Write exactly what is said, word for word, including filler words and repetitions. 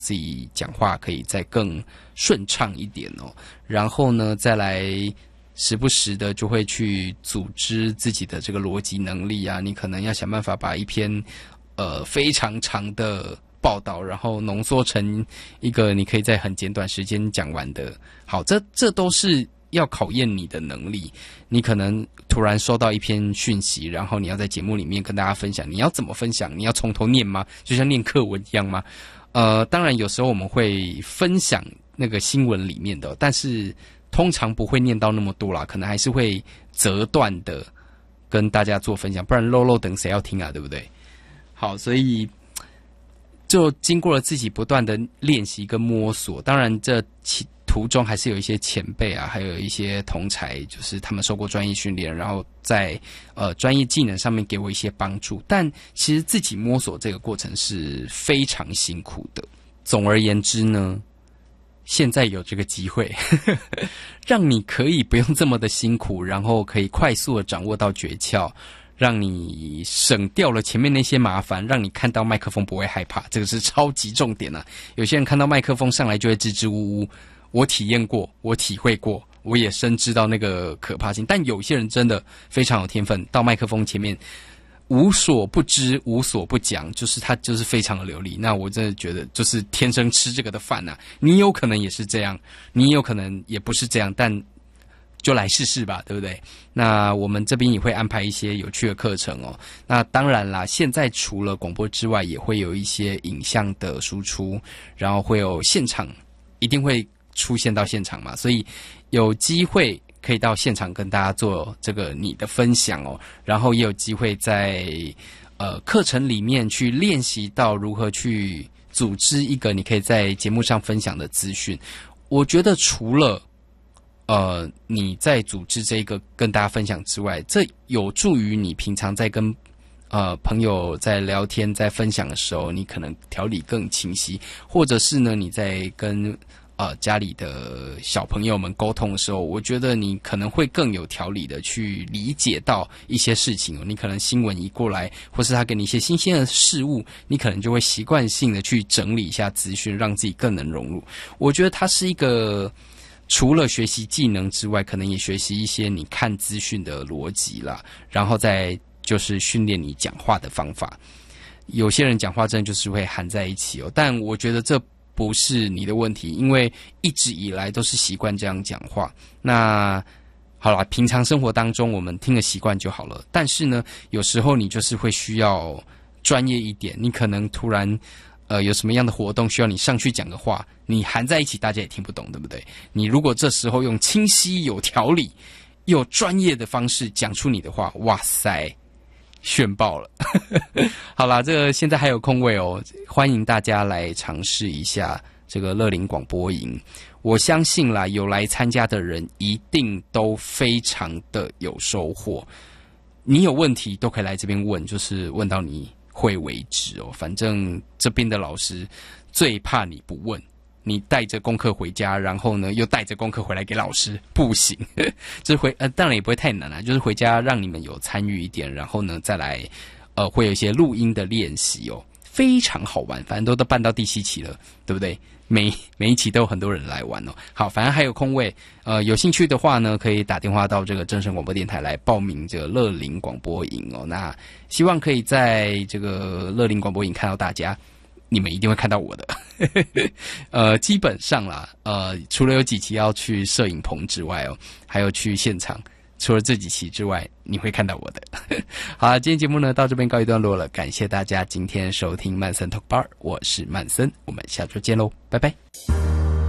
自己讲话可以再更顺畅一点哦。然后呢，再来时不时的就会去组织自己的这个逻辑能力啊，你可能要想办法把一篇呃非常长的报道，然后浓缩成一个你可以在很简短时间讲完的。好，这这都是要考验你的能力。你可能突然收到一篇讯息，然后你要在节目里面跟大家分享，你要怎么分享？你要从头念吗？就像念课文一样吗？呃，当然有时候我们会分享那个新闻里面的，但是通常不会念到那么多啦，可能还是会择段的跟大家做分享，不然漏漏等谁要听啊，对不对？好，所以就经过了自己不断的练习跟摸索，当然这其途中还是有一些前辈啊，还有一些同才，就是他们受过专业训练，然后在呃专业技能上面给我一些帮助。但其实自己摸索这个过程是非常辛苦的。总而言之呢，现在有这个机会让你可以不用这么的辛苦，然后可以快速的掌握到诀窍，让你省掉了前面那些麻烦，让你看到麦克风不会害怕，这个是超级重点啊。有些人看到麦克风上来就会支支吾吾，我体验过，我体会过，我也深知到那个可怕性。但有些人真的非常有天分，到麦克风前面无所不知，无所不讲，就是他就是非常的流利。那我真的觉得就是天生吃这个的饭啊。你有可能也是这样，你有可能也不是这样，但就来试试吧，对不对？那我们这边也会安排一些有趣的课程哦。那当然啦，现在除了广播之外，也会有一些影像的输出，然后会有现场，一定会出现到现场嘛，所以有机会可以到现场跟大家做这个你的分享哦。然后也有机会在呃课程里面去练习到如何去组织一个你可以在节目上分享的资讯。我觉得除了呃，你在组织这个跟大家分享之外，这有助于你平常在跟呃朋友在聊天、在分享的时候，你可能条理更清晰，或者是呢你在跟呃家里的小朋友们沟通的时候，我觉得你可能会更有条理的去理解到一些事情哦。你可能新闻一过来，或是他给你一些新鲜的事物，你可能就会习惯性的去整理一下资讯，让自己更能融入。我觉得它是一个除了学习技能之外，可能也学习一些你看资讯的逻辑啦，然后再就是训练你讲话的方法。有些人讲话真的就是会含在一起哦，但我觉得这不是你的问题，因为一直以来都是习惯这样讲话。那好啦，平常生活当中我们听了习惯就好了，但是呢，有时候你就是会需要专业一点，你可能突然呃，有什么样的活动需要你上去讲个话，你含在一起大家也听不懂，对不对？你如果这时候用清晰、有条理、又专业的方式讲出你的话，哇塞，炫爆了！好啦，这个现在还有空位哦，欢迎大家来尝试一下这个乐龄广播营。我相信啦，有来参加的人一定都非常的有收获。你有问题都可以来这边问，就是问到你会为止哦。反正这边的老师最怕你不问，你带着功课回家，然后呢又带着功课回来给老师，不行。这回呃当然也不会太难啦，就是回家让你们有参与一点，然后呢再来呃会有一些录音的练习哦，非常好玩。反正都都办到第七期了，对不对？每每一期都有很多人来玩哦。好，反正还有空位，呃，有兴趣的话呢，可以打电话到这个正声广播电台来报名这个乐龄广播营哦。那希望可以在这个乐龄广播营看到大家，你们一定会看到我的。呃，基本上啦，呃，除了有几期要去摄影棚之外哦，还有去现场。除了这几期之外，你会看到我的。好啦，今天节目呢到这边告一段落了，感谢大家今天收听曼森 Talk Bar， 我是曼森，我们下周见喽，拜拜。